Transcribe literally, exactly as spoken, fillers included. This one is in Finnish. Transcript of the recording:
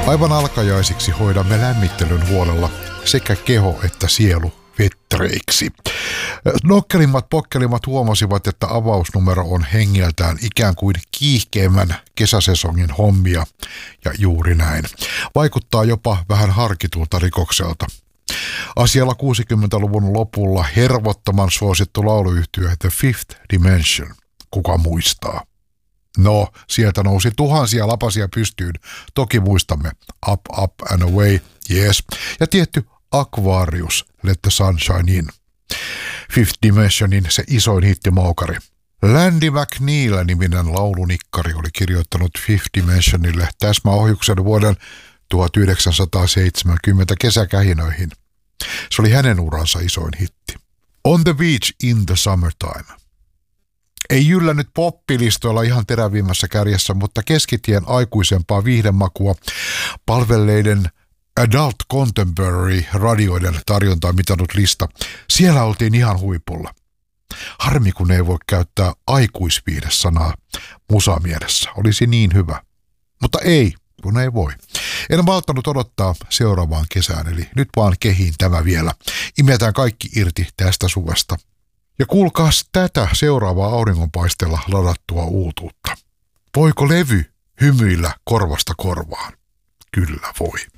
Aivan alkajaisiksi hoidamme lämmittelyn huolella sekä keho että sielu vetreiksi. Nokkelimmat pokkelimmat huomasivat, että avausnumero on hengeltään ikään kuin kiihkeämmän kesäsesongin hommia, ja juuri näin. Vaikuttaa jopa vähän harkitulta rikokselta. Asialla kuusikymmentäluvun lopulla hervottoman suosittu lauluyhtye The Fifth Dimension. Kuka muistaa? No, sieltä nousi tuhansia lapasia pystyyn. Toki muistamme Up, Up and Away, yes. Ja tietty Aquarius, Let the Sunshine In. Fifth Dimensionin se isoin hittimoukari. Landy McNeil-niminen laulunikkari oli kirjoittanut Fifth Dimensionille täsmäohjuksen vuoden tuhatyhdeksänsataaseitsemänkymmentä kesäkähinöihin. Se oli hänen uransa isoin hitti. On the Beach in the Summertime. Ei jyllännyt poppilistoilla ihan terävimmässä kärjessä, mutta keskitien aikuisempaa viihdemakua palvelleiden Adult Contemporary radioiden tarjontaa mitannut lista. Siellä oltiin ihan huipulla. Harmi, kun ei voi käyttää aikuisviihde-sanaa musamielessä. Olisi niin hyvä. Mutta ei, kun ei voi. En malttanut odottaa seuraavaan kesään, eli nyt vaan kehiin tämä vielä. Imetään kaikki irti tästä suvesta. Ja kuulkaas tätä seuraavaa auringonpaisteella ladattua uutuutta. Voiko levy hymyillä korvasta korvaan? Kyllä voi.